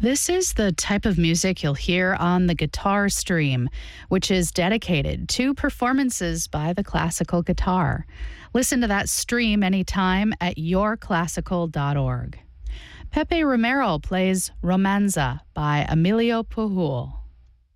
This is the type of music you'll hear on the Guitar Stream, which is dedicated to performances by the classical guitar. Listen to that stream anytime at yourclassical.org. Pepe Romero plays Romanza by Emilio Pujol.